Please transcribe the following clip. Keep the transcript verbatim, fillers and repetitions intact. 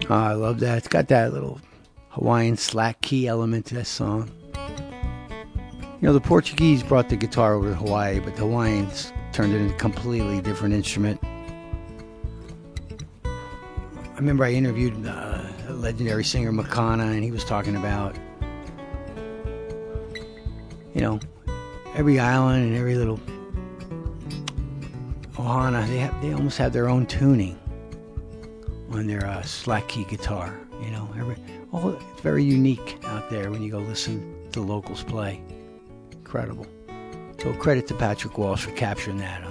Oh, I love that. It's got that little Hawaiian slack key element to that song. You know, the Portuguese brought the guitar over to Hawaii, but the Hawaiians turned it into a completely different instrument. I remember I interviewed uh, a legendary singer, Makana, and he was talking about, you know, every island and every little ohana, they have, they almost have their own tuning on their uh, slack key guitar. You know, every oh, it's very unique out there when you go listen to the locals play. Incredible. So credit to Patrick Walsh for capturing that